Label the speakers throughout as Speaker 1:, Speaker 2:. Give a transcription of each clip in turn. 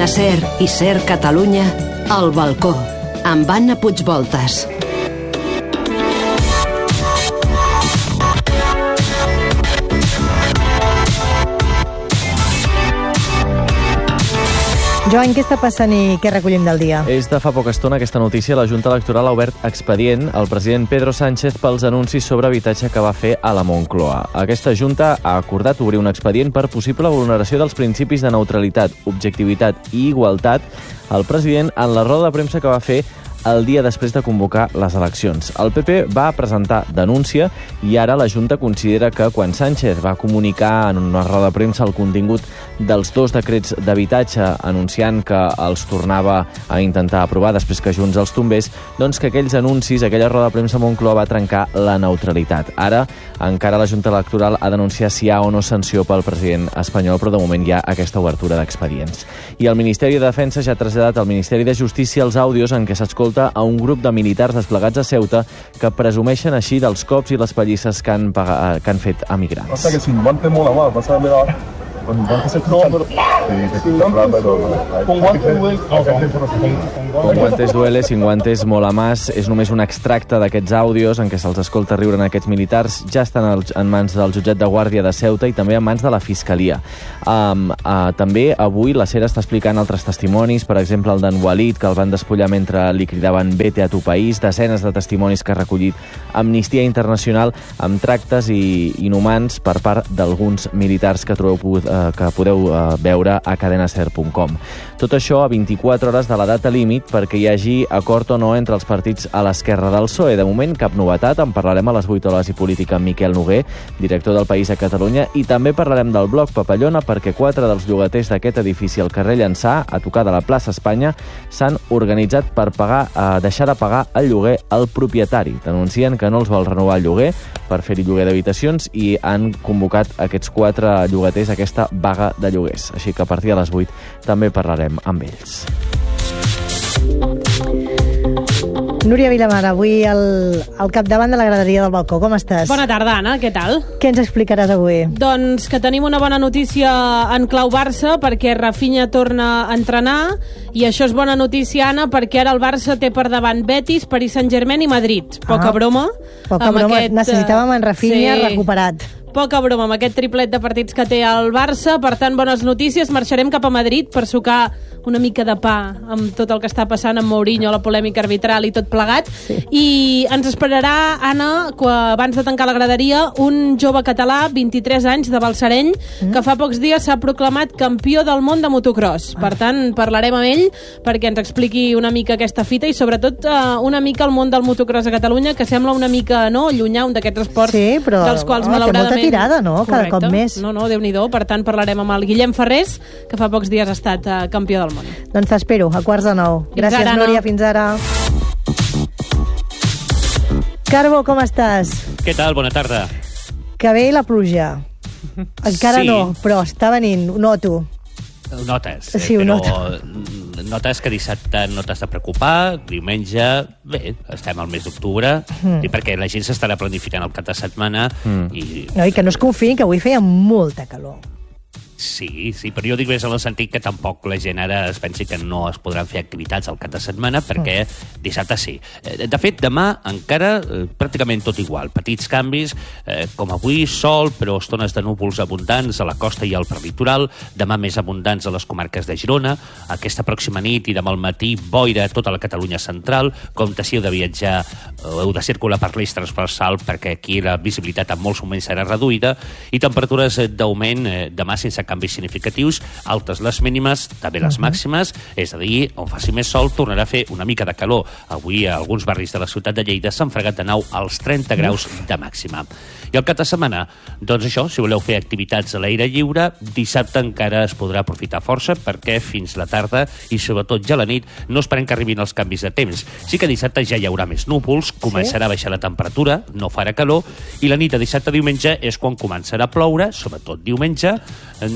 Speaker 1: Cadena SER i SER Catalunya, El Balcó, amb Anna Puigvoltas.
Speaker 2: Joan, què està passant i què recollim del dia?
Speaker 3: És de fa poca estona aquesta notícia. La Junta Electoral ha obert expedient al president Pedro Sánchez pels anuncis sobre habitatge que va fer a la Moncloa. Aquesta Junta ha acordat obrir un expedient per possible vulneració dels principis de neutralitat, objectivitat i igualtat al president en la roda de premsa que va fer el dia després de convocar les eleccions. El PP va presentar denúncia i ara la Junta considera que quan Sánchez va comunicar en una roda de premsa el contingut dels 2 decrets d'habitatge anunciant que els tornava a intentar aprovar després que Junts els tombés, doncs que aquells anuncis, aquella roda de premsa a Moncloa va trencar la neutralitat. Ara encara la Junta Electoral ha d'anunciar si hi ha o no sanció pel president espanyol, però de moment hi ha aquesta obertura d'expedients. I el Ministeri de Defensa ja ha traslladat al Ministeri de Justícia els àudios en què s'escolta a un grup de militars desplegats a Ceuta que presumeixen així dels cops i les pallisses que han fet a migrants.
Speaker 4: Pasa que sin guante mola más, vas a ver ahora. Con guantes se escucha, pero...
Speaker 3: Con guantes duele, sin guantes mola más. És només un extracte d'aquests àudios en què se'ls escolta riure en aquests militars. Ja estan en mans del jutjat de guàrdia de Ceuta i també en mans de la Fiscalia. També avui la SER està explicant altres testimonis, per exemple el d'en Walid, que el van despullar mentre li cridaven «Vete a tu país», desenes de testimonis que ha recollit Amnistia Internacional amb tractes inhumans per part d'alguns militars que podeu veure a cadenaser.com. Tot això a 24 hores de la data límit perquè hi hagi acord o no entre els partits a l'esquerra del PSOE. De moment, cap novetat. En parlarem a les 8 hores i política amb Miquel Noguer, director del País a Catalunya, i també parlarem del bloc Papallona perquè 4 dels llogaters d'aquest edifici al carrer Llançà, a tocar de la plaça Espanya, s'han organitzat per deixar de pagar el lloguer al propietari. Denuncien que no els vol renovar el lloguer per fer-hi lloguer d'habitacions i han convocat aquests 4 llogaters a aquesta vaga de lloguers. Així que a partir de les 8 també parlarem amb ells.
Speaker 2: Núria Vilamar, avui al capdavant de la graderia del Balcó. Com estàs?
Speaker 5: Bona tarda, Anna. Què tal?
Speaker 2: Què ens explicaràs avui?
Speaker 5: Doncs que tenim una bona notícia en clau Barça perquè Rafinha torna a entrenar i això és bona notícia, Anna, perquè ara el Barça té per davant Betis, Paris Saint-Germain i Madrid. Poca broma.
Speaker 2: Poca broma. Necessitàvem en Rafinha recuperat.
Speaker 5: Poca broma amb aquest triplet de partits que té el Barça. Per tant, bones notícies. Marxarem cap a Madrid per sucar una mica de pa amb tot el que està passant amb Mourinho, la polèmica arbitral i tot plegat. Sí. I ens esperarà, Anna, abans de tancar la graderia, un jove català, 23 anys, de Balsareny, que fa pocs dies s'ha proclamat campió del món de motocross. Per tant, parlarem amb ell perquè ens expliqui una mica aquesta fita i sobretot una mica el món del motocross a Catalunya, que sembla una mica llunyà, un d'aquests esports dels quals malauradament...
Speaker 2: Té molta tirada, no? Cada cop més.
Speaker 5: No, Déu-n'hi-do. Per tant, parlarem amb el Guillem Ferrés, que fa pocs dies ha estat campió del món.
Speaker 2: Doncs t'espero, a 8:45. Gràcies,
Speaker 5: ara,
Speaker 2: Núria, fins ara. Carbo, com estàs?
Speaker 6: Què tal? Bona tarda.
Speaker 2: Que ve la pluja. Encara
Speaker 6: sí.
Speaker 2: No, però està venint, ho noto.
Speaker 6: Ho notes,
Speaker 2: sí,
Speaker 6: però
Speaker 2: noto.
Speaker 6: Notes que dissabte no t'has de preocupar, diumenge, bé, estem al mes d'octubre, i perquè la gent s'estarà planificant el cap de setmana. I
Speaker 2: que no es confiïn, que avui feia molta calor.
Speaker 6: Sí, però jo dic més en el sentit que tampoc la gent ara es pensi que no es podran fer activitats al cap de setmana, perquè dissabte sí. De fet, demà encara pràcticament tot igual. Petits canvis, com avui, sol, però estones de núvols abundants a la costa i al prelitoral, demà més abundants a les comarques de Girona, aquesta pròxima nit i demà al matí boira a tota la Catalunya central, compte si heu de viatjar o heu de circular per l'eix transversal, perquè aquí la visibilitat en molts moments serà reduïda, i temperatures d'augment demà sense canvis significatius, altes les mínimes, també les màximes, és a dir, on faci més sol tornarà a fer una mica de calor. Avui a alguns barris de la ciutat de Lleida s'han fregat de nou als 30 graus de màxima. I el cap de setmana, doncs això, si voleu fer activitats a l'aire lliure, dissabte encara es podrà aprofitar força perquè fins la tarda i sobretot ja a la nit no esperem que arribin els canvis de temps. Sí que dissabte ja hi haurà més núvols, començarà a baixar la temperatura, no farà calor, i la nit de dissabte a diumenge és quan començarà a ploure, sobretot diumenge,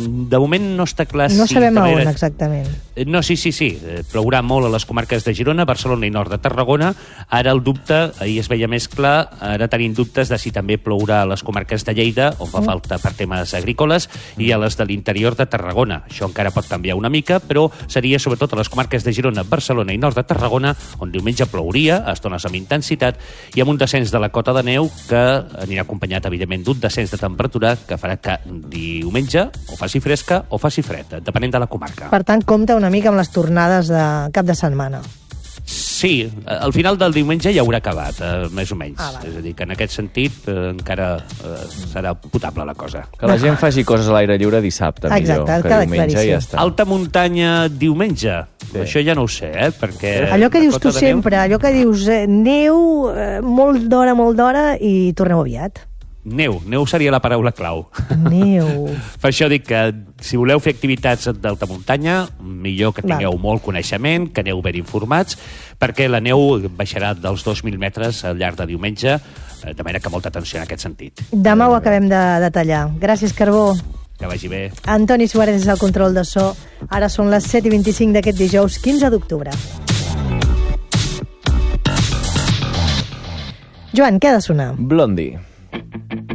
Speaker 6: De moment no està clar
Speaker 2: No
Speaker 6: si...
Speaker 2: sabem a on exactament.
Speaker 6: No, sí. Plourà molt a les comarques de Girona, Barcelona i nord de Tarragona. Ara el dubte, ahir es veia més clar, ara tenim dubtes de si també plourà a les comarques de Lleida, on fa falta per temes agrícoles, i a les de l'interior de Tarragona. Això encara pot canviar una mica, però seria sobretot a les comarques de Girona, Barcelona i nord de Tarragona, on diumenge plouria, a estones amb intensitat, i amb un descens de la cota de neu que anirà acompanyat, evidentment, d'un descens de temperatura que farà que diumenge o faci fresca o faci fred, depenent de la comarca.
Speaker 2: Per tant, compta una mica amb les tornades de cap de setmana.
Speaker 6: Sí, al final del diumenge ja haurà acabat, més o menys.
Speaker 2: Vale.
Speaker 6: És a dir, que en aquest sentit encara serà potable la cosa.
Speaker 3: Que la gent faci coses a l'aire lliure dissabte, millor,
Speaker 2: Exacte,
Speaker 3: que
Speaker 2: queda
Speaker 3: diumenge
Speaker 2: claríssim.
Speaker 3: ja està.
Speaker 6: Alta muntanya diumenge? Sí. Això ja no ho sé, perquè...
Speaker 2: Allò que
Speaker 6: la
Speaker 2: dius tu
Speaker 6: cota de neu-
Speaker 2: sempre, allò que dius neu, molt d'hora i torneu aviat.
Speaker 6: Neu seria la paraula clau.
Speaker 2: Neu.
Speaker 6: Per això dic que si voleu fer activitats d'alta muntanya, millor que tingueu molt coneixement, que aneu ben informats, perquè la neu baixarà dels 2.000 metres al llarg de diumenge, de manera que molta atenció en aquest sentit.
Speaker 2: Demà ho acabem de detallar. Gràcies, Carbó.
Speaker 6: Que vagi bé.
Speaker 2: Antoni Suárez és el control de so. Ara són les 7:25 d'aquest dijous 15 d'octubre. Joan, què ha de sonar?
Speaker 3: Blondie.